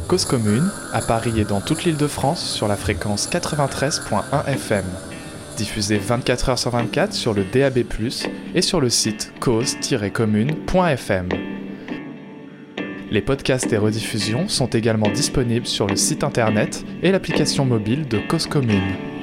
Cause commune, à Paris et dans toute l'Île-de-France sur la fréquence 93.1 FM. Diffusée 24 heures sur 24 sur le DAB+, et sur le site cause-commune.fm. Les podcasts et rediffusions sont également disponibles sur le site internet et l'application mobile de Cause commune.